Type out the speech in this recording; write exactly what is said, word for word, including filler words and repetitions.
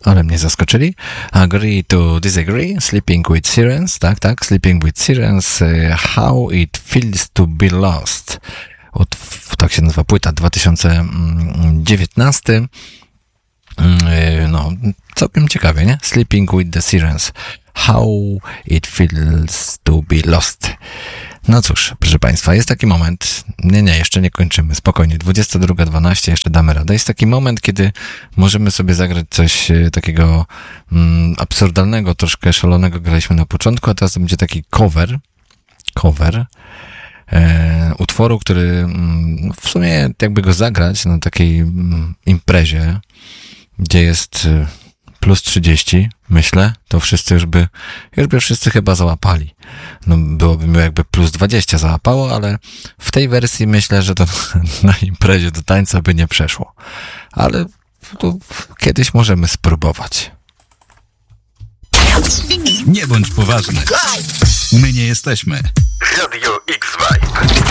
ale mnie zaskoczyli. Agree to disagree, Sleeping with Sirens, tak, tak, Sleeping with Sirens, How it feels to be lost. Od, tak się nazywa płyta, dwa tysiące dziewiętnasty. No, całkiem ciekawie, nie? Sleeping with the Sirens. How it feels to be lost. No cóż, proszę Państwa, jest taki moment, nie, nie, jeszcze nie kończymy, spokojnie, dwudziesta druga dwanaście, jeszcze damy radę. Jest taki moment, kiedy możemy sobie zagrać coś takiego mm, absurdalnego, troszkę szalonego, graliśmy na początku, a teraz to będzie taki cover, cover e, utworu, który mm, w sumie jakby go zagrać na takiej mm, imprezie, gdzie jest plus trzydzieści, myślę, to wszyscy już by, już by wszyscy chyba załapali. No byłoby miło, jakby plus dwadzieścia załapało, ale w tej wersji myślę, że to na imprezie do tańca by nie przeszło. Ale to kiedyś możemy spróbować. Nie bądź poważny. My nie jesteśmy. Radio X-Vibe.